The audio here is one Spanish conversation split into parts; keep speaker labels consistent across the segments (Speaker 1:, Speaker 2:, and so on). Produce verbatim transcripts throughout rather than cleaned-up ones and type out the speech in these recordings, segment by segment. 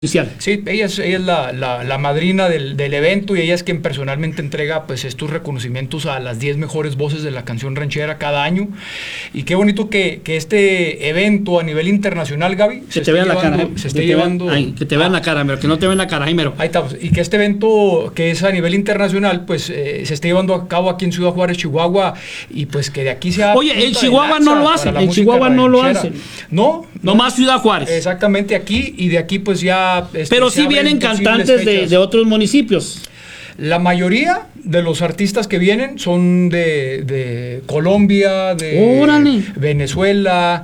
Speaker 1: Sí, ella es, ella es la, la, la madrina del, del evento y ella es quien personalmente entrega pues estos reconocimientos a las diez mejores voces de la canción ranchera cada año. Y qué bonito que, que este evento a nivel internacional, Gaby,
Speaker 2: que te vean la cara,
Speaker 1: se esté llevando...
Speaker 2: Ay, que te vean la cara, pero que no te vean la cara, ahí mero.
Speaker 1: Ahí estamos. Y que este evento que es a nivel internacional, pues eh, se esté llevando a cabo aquí en Ciudad Juárez, Chihuahua, y pues que de aquí sea...
Speaker 2: Oye, en Chihuahua no lo hacen, en Chihuahua no lo hacen.
Speaker 1: No.
Speaker 2: Nomás Ciudad Juárez.
Speaker 1: Exactamente aquí, y de aquí pues ya... Este,
Speaker 2: pero sí vienen cantantes de, de otros municipios.
Speaker 1: La mayoría de los artistas que vienen son de, de Colombia, de
Speaker 2: ¡Órale!
Speaker 1: Venezuela,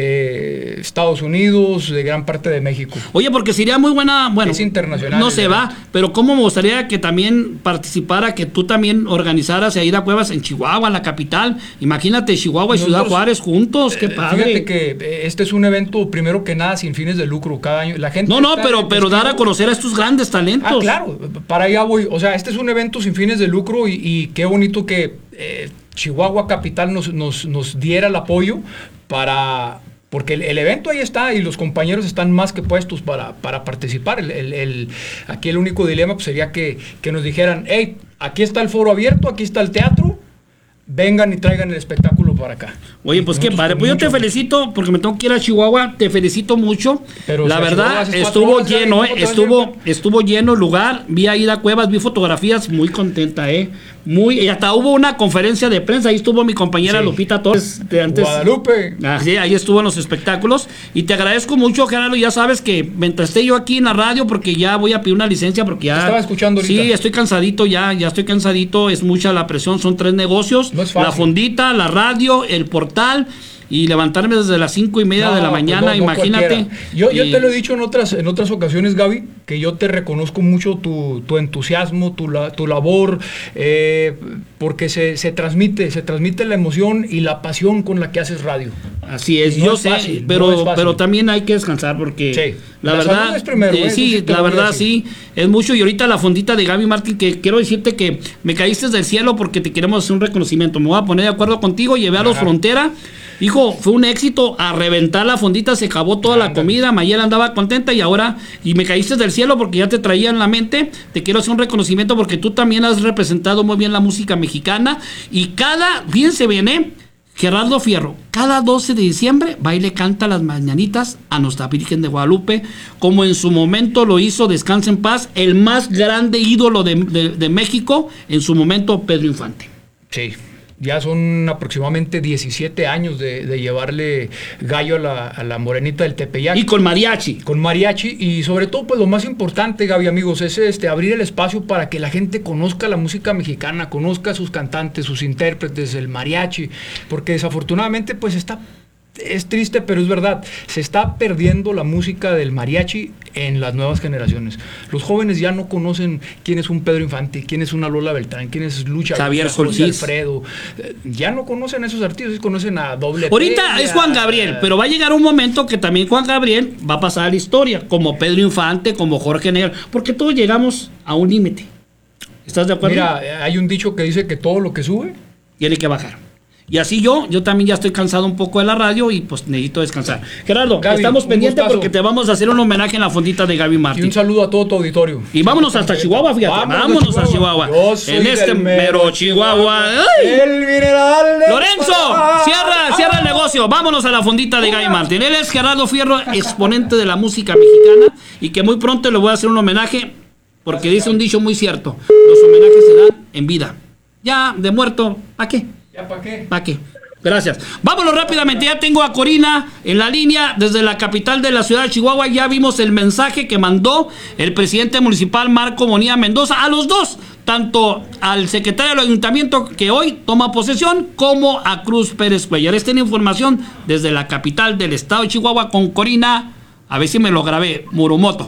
Speaker 1: eh, Estados Unidos, de gran parte de México.
Speaker 2: Oye, porque sería muy buena, bueno,
Speaker 1: es internacional.
Speaker 2: No se va, pero cómo me gustaría que también participara, que tú también organizaras a Ida Cuevas en Chihuahua, la capital. Imagínate Chihuahua y Nosotros, Ciudad Juárez juntos, qué padre.
Speaker 1: Fíjate que este es un evento primero que nada sin fines de lucro cada año. La gente
Speaker 2: no, no, pero, pero dar a conocer a estos grandes talentos.
Speaker 1: Ah, claro, para allá voy. O sea, este es un evento sin fines de lucro y, y qué bonito que eh, Chihuahua Capital nos, nos, nos diera el apoyo para... Porque el, el evento ahí está y los compañeros están más que puestos para, para participar. El, el, el, aquí el único dilema pues, sería que, que nos dijeran, hey, aquí está el foro abierto, aquí está el teatro, vengan y traigan el espectáculo para acá.
Speaker 2: Oye, pues qué padre. Pues yo te felicito porque me tengo que ir a Chihuahua. Te felicito mucho. Pero la verdad, estuvo lleno, eh, estuvo, estuvo lleno el lugar. Vi a Ida Cuevas, vi fotografías, muy contenta, eh. Muy, y hasta hubo una conferencia de prensa, ahí estuvo mi compañera sí. Lupita Torres de antes.
Speaker 1: Guadalupe.
Speaker 2: Ah, sí, ahí estuvo en los espectáculos. Y te agradezco mucho, Gerardo. Ya sabes que mientras esté yo aquí en la radio, porque ya voy a pedir una licencia, porque ya.
Speaker 1: Te estaba escuchando ahorita.
Speaker 2: Sí, estoy cansadito ya, ya estoy cansadito. Es mucha la presión, son tres negocios.
Speaker 1: No es fácil.
Speaker 2: La fondita, la radio, el portal. Y levantarme desde las cinco y media no, de la mañana, pues no, no imagínate.
Speaker 1: Yo, yo
Speaker 2: y...
Speaker 1: te lo he dicho en otras, en otras ocasiones, Gaby, que yo te reconozco mucho tu, tu entusiasmo, tu, la, tu labor, eh, porque se, se transmite, se transmite la emoción y la pasión con la que haces radio.
Speaker 2: Así es,
Speaker 1: no
Speaker 2: yo
Speaker 1: es
Speaker 2: sé,
Speaker 1: fácil,
Speaker 2: pero,
Speaker 1: no es fácil.
Speaker 2: pero también hay que descansar porque
Speaker 1: sí.
Speaker 2: la,
Speaker 1: la
Speaker 2: verdad,
Speaker 1: es primero,
Speaker 2: eh,
Speaker 1: ¿eh?
Speaker 2: sí,
Speaker 1: sí
Speaker 2: la verdad sí, es mucho. Y ahorita la fondita de Gaby Martín, que quiero decirte que me caíste del cielo porque te queremos hacer un reconocimiento. Me voy a poner de acuerdo contigo, llevé a los Ajá. Frontera. Hijo, fue un éxito, a reventar la fondita, se acabó toda la comida, Mayela andaba contenta y ahora, y me caíste del cielo porque ya te traía en la mente, te quiero hacer un reconocimiento porque tú también has representado muy bien la música mexicana y cada, fíjense bien, ¿eh? Gerardo Fierro, cada doce de diciembre va y le canta las mañanitas a nuestra Virgen de Guadalupe, como en su momento lo hizo, descansa en paz, el más grande ídolo de, de, de México, en su momento Pedro Infante.
Speaker 1: Sí. Ya son aproximadamente diecisiete años de, de llevarle gallo a la, a la morenita del Tepeyac.
Speaker 2: Y con mariachi.
Speaker 1: Con mariachi. Y sobre todo, pues lo más importante, Gaby, amigos, es este, abrir el espacio para que la gente conozca la música mexicana, conozca a sus cantantes, sus intérpretes, el mariachi. Porque desafortunadamente, pues está... Es triste, pero es verdad. Se está perdiendo la música del mariachi en las nuevas generaciones. Los jóvenes ya no conocen quién es un Pedro Infante, quién es una Lola Beltrán, quién es Lucha,
Speaker 2: Javier
Speaker 1: José Alfredo. Ya no conocen a esos artistas, conocen a Doble P.
Speaker 2: Ahorita P, es Juan Gabriel, pero va a llegar un momento que también Juan Gabriel va a pasar a la historia, como Pedro Infante, como Jorge Negrete, porque todos llegamos a un límite. ¿Estás de acuerdo?
Speaker 1: Mira, hay un dicho que dice que todo lo que sube
Speaker 2: tiene que bajar. Y así yo, yo también ya estoy cansado un poco de la radio y pues necesito descansar. Gerardo, Gaby, estamos pendientes porque te vamos a hacer un homenaje en la fondita de Gaby Martín.
Speaker 1: Y un saludo a todo tu auditorio.
Speaker 2: Y vámonos hasta Chihuahua, fíjate. Vámonos, vámonos a Chihuahua.
Speaker 1: Yo soy
Speaker 2: en este mero Chihuahua. ¡Ay!
Speaker 1: El mineral de
Speaker 2: Lorenzo, cierra, cierra el negocio. Vámonos a la fondita de Gaby Martín. Él es Gerardo Fierro, exponente de la música mexicana y que muy pronto le voy a hacer un homenaje porque dice un dicho muy cierto. Los homenajes se dan en vida. Ya de muerto, ¿para qué?
Speaker 1: ¿Ya para qué?
Speaker 2: ¿Para qué? Gracias. Vámonos rápidamente, ya tengo a Corina en la línea desde la capital de la ciudad de Chihuahua. Ya vimos el mensaje que mandó el presidente municipal Marco Bonilla Mendoza a los dos, tanto al secretario del ayuntamiento que hoy toma posesión como a Cruz Pérez Cuellar. Esta es la información desde la capital del estado de Chihuahua con Corina, a ver si me lo grabé, Murumoto.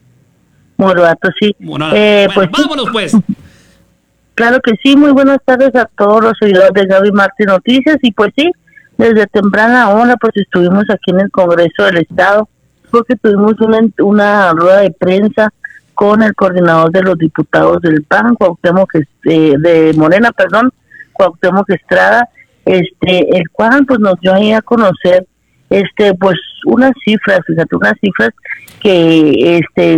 Speaker 3: Murumoto, sí.
Speaker 2: Bueno, eh, bueno, pues, vámonos pues.
Speaker 3: Claro que sí, muy buenas tardes a todos los seguidores de Gaby Martín Noticias y pues sí, desde temprana hora pues estuvimos aquí en el Congreso del Estado porque tuvimos una, una rueda de prensa con el coordinador de los diputados del P A N, Cuauhtémoc, eh, de Morena, perdón, Cuauhtémoc Estrada, este, el cual pues nos dio ahí a conocer este, pues unas cifras, fíjate, unas cifras que este